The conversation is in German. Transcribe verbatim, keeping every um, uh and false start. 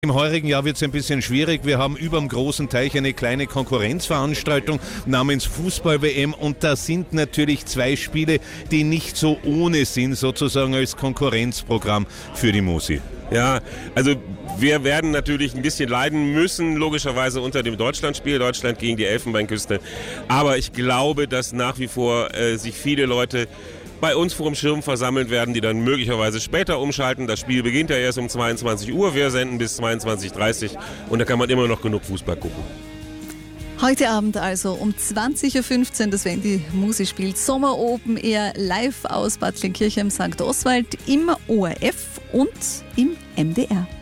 Im heurigen Jahr wird es ein bisschen schwierig. Wir haben über dem großen Teich eine kleine Konkurrenzveranstaltung namens Fußball-W M und da sind natürlich zwei Spiele, die nicht so ohne sind, sozusagen als Konkurrenzprogramm für die Musi. Ja, also wir werden natürlich ein bisschen leiden müssen, logischerweise unter dem Deutschlandspiel, Deutschland gegen die Elfenbeinküste. Aber ich glaube, dass nach wie vor äh, sich viele Leute bei uns vor dem Schirm versammelt werden, die dann möglicherweise später umschalten. Das Spiel beginnt ja erst um zweiundzwanzig Uhr, wir senden bis zweiundzwanzig Uhr dreißig und da kann man immer noch genug Fußball gucken. Heute Abend also um zwanzig Uhr fünfzehn, das wenn die Musi spielt, Sommer Open Air live aus Bad Kleinkirchen im Sankt Oswald im O R F und im M D R.